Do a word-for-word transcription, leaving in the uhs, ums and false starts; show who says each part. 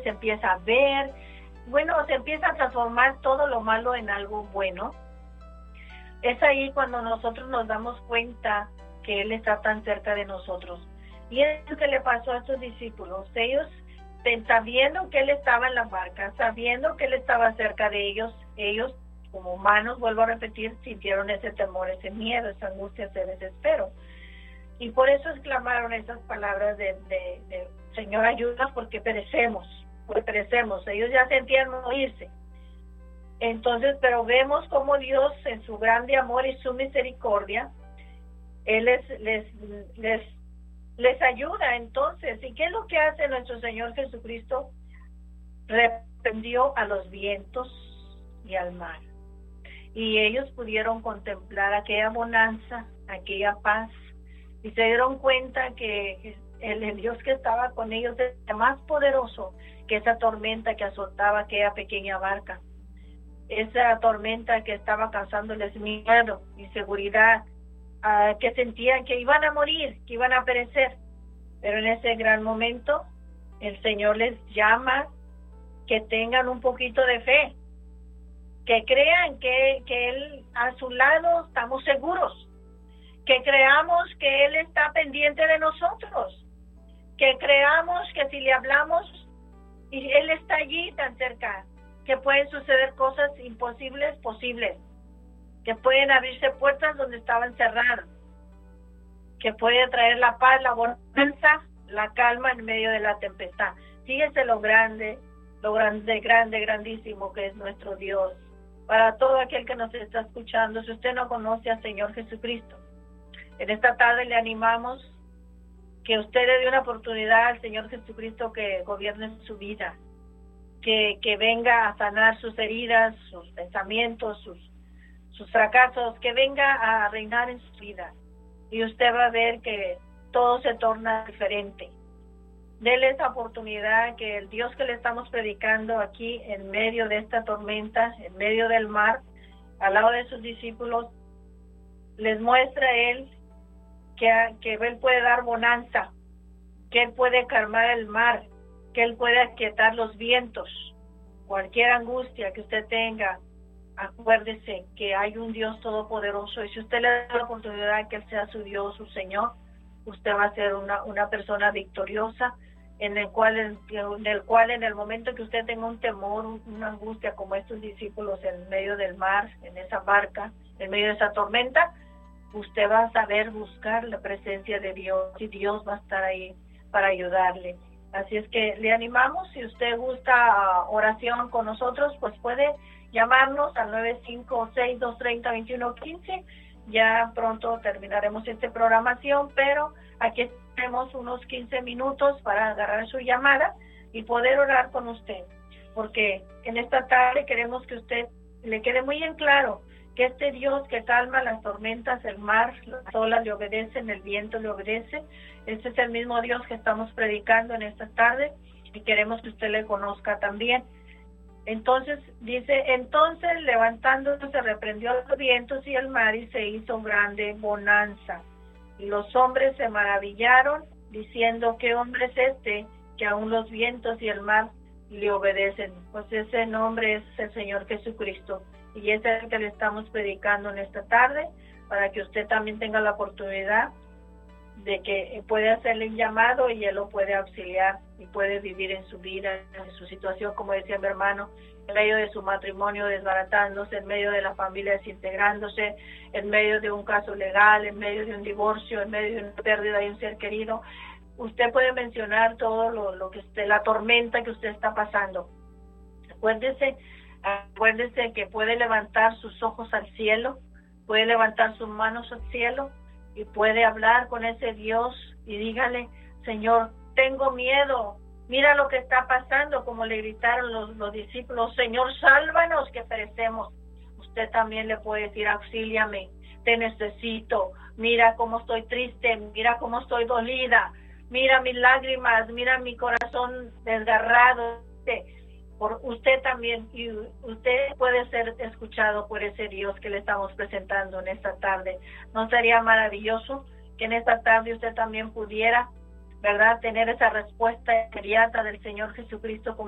Speaker 1: se empieza a ver, bueno, se empieza a transformar todo lo malo en algo bueno. Es ahí cuando nosotros nos damos cuenta que Él está tan cerca de nosotros. Y es lo que le pasó a estos discípulos. Ellos, sabiendo que Él estaba en la barca, sabiendo que Él estaba cerca de ellos, ellos, como humanos, vuelvo a repetir, sintieron ese temor, ese miedo, esa angustia, ese desespero. Y por eso exclamaron esas palabras de, de, de Señor, ayuda, porque perecemos, porque perecemos. Ellos ya sentían morirse. Entonces, pero vemos cómo Dios, en su grande amor y su misericordia, Él les, les, les, les ayuda. Entonces, ¿y qué es lo que hace nuestro Señor Jesucristo? Reprendió a los vientos y al mar. Y ellos pudieron contemplar aquella bonanza, aquella paz, y se dieron cuenta que el, el Dios que estaba con ellos era más poderoso que esa tormenta que azotaba aquella pequeña barca, esa tormenta que estaba causándoles miedo, inseguridad, uh, que sentían que iban a morir, que iban a perecer. Pero en ese gran momento el Señor les llama que tengan un poquito de fe, que crean que, que Él a su lado estamos seguros, que creamos que Él está pendiente de nosotros, que creamos que si le hablamos y Él está allí tan cerca, que pueden suceder cosas imposibles, posibles, que pueden abrirse puertas donde estaban cerradas, que puede traer la paz, la bonanza, la calma en medio de la tempestad. Fíjese lo grande, lo grande, grande, grandísimo que es nuestro Dios. Para todo aquel que nos está escuchando, si usted no conoce al Señor Jesucristo, en esta tarde le animamos que usted le dé una oportunidad al Señor Jesucristo que gobierne su vida, que, que venga a sanar sus heridas, sus pensamientos, sus, sus fracasos, que venga a reinar en su vida. Y usted va a ver que todo se torna diferente. Dele esa oportunidad, que el Dios que le estamos predicando aquí en medio de esta tormenta, en medio del mar, al lado de sus discípulos, les muestra a Él que, que Él puede dar bonanza, que Él puede calmar el mar, que Él puede aquietar los vientos. Cualquier angustia que usted tenga, acuérdese que hay un Dios todopoderoso, y si usted le da la oportunidad que Él sea su Dios, su Señor, usted va a ser una, una persona victoriosa, en el cual en, en el cual en el momento que usted tenga un temor, una angustia como estos discípulos en medio del mar, en esa barca, en medio de esa tormenta, usted va a saber buscar la presencia de Dios, y Dios va a estar ahí para ayudarle. Así es que le animamos, si usted gusta uh, oración con nosotros, pues puede llamarnos al nueve cinco seis, dos tres cero, dos uno uno cinco. Ya pronto terminaremos esta programación, pero aquí tenemos unos quince minutos para agarrar su llamada y poder orar con usted, porque en esta tarde queremos que usted le quede muy en claro que este Dios que calma las tormentas, el mar, las olas le obedecen, el viento le obedece. Este es el mismo Dios que estamos predicando en esta tarde, y queremos que usted le conozca también. Entonces, dice, entonces levantándose se reprendió los vientos y el mar, y se hizo grande bonanza. Y los hombres se maravillaron, diciendo, ¿qué hombre es este que aún los vientos y el mar le obedecen? Pues ese nombre es el Señor Jesucristo, y ese es el que le estamos predicando en esta tarde, para que usted también tenga la oportunidad de que puede hacerle un llamado y Él lo puede auxiliar y puede vivir en su vida, en su situación, como decía mi hermano, en medio de su matrimonio desbaratándose, en medio de la familia desintegrándose, en medio de un caso legal, en medio de un divorcio, en medio de una pérdida de un ser querido. Usted puede mencionar todo lo, lo que usted, la tormenta que usted está pasando. Acuérdese, acuérdese que puede levantar sus ojos al cielo, puede levantar sus manos al cielo, y puede hablar con ese Dios y dígale, Señor, tengo miedo, mira lo que está pasando, como le gritaron los, los discípulos, Señor, sálvanos que perecemos. Usted también le puede decir, auxíliame, te necesito, mira cómo estoy triste, mira cómo estoy dolida, mira mis lágrimas, mira mi corazón desgarrado. Por usted también, y usted puede ser escuchado por ese Dios que le estamos presentando en esta tarde. ¿No sería maravilloso que en esta tarde usted también pudiera, verdad, tener esa respuesta inmediata del Señor Jesucristo como